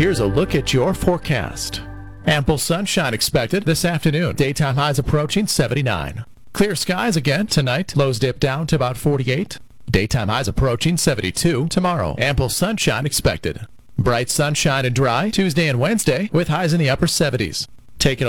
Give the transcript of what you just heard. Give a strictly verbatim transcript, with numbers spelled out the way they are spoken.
Here's a look at your forecast. Ample sunshine expected this afternoon. Daytime highs approaching seventy-nine. Clear skies again tonight. Lows dip down to about forty-eight. Daytime highs approaching seventy-two tomorrow. Ample sunshine expected. Bright sunshine and dry Tuesday and Wednesday with highs in the upper seventies. Taking